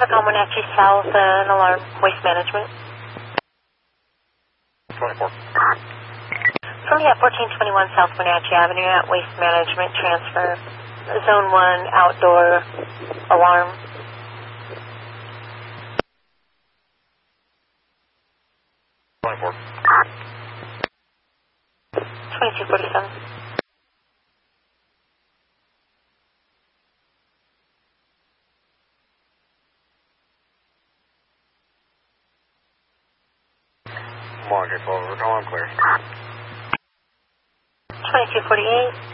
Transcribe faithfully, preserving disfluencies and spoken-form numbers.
Traffic on Wenatchee South, uh, an alarm, waste management. twenty-four. From yeah, fourteen twenty-one South Wenatchee Avenue at Waste Management Transfer. Zone one, outdoor, alarm. twenty-four. twenty-two forty-seven. Market over, call on clear. twenty-two forty-eight.